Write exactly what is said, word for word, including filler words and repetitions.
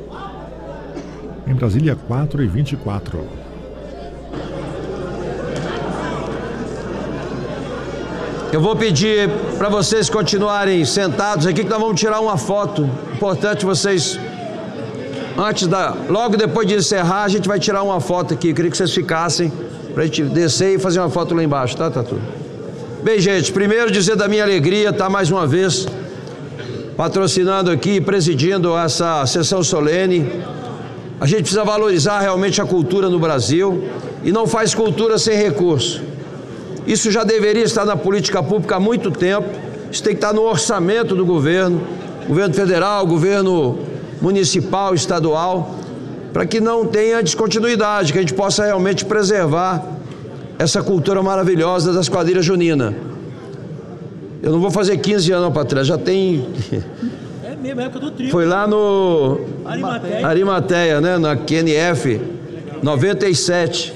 Em Brasília, quatro e vinte e quatro. Eu vou pedir para vocês continuarem sentados aqui, que nós vamos tirar uma foto. Importante vocês, antes da, logo depois de encerrar, a gente vai tirar uma foto aqui. Eu queria que vocês ficassem para a gente descer e fazer uma foto lá embaixo, tá, tá tudo. Bem, gente, primeiro dizer da minha alegria estar mais uma vez patrocinando aqui, presidindo essa sessão solene. A gente precisa valorizar realmente a cultura no Brasil e não faz cultura sem recurso. Isso já deveria estar na política pública há muito tempo. Isso tem que estar no orçamento do governo, governo federal, governo municipal, estadual, para que não tenha descontinuidade, que a gente possa realmente preservar essa cultura maravilhosa das quadrilhas juninas. Eu não vou fazer quinze anos, Patrícia, já tem... É mesmo, é época do trio. Foi lá no... Arimateia. Arimateia, né, na Q N F, noventa e sete.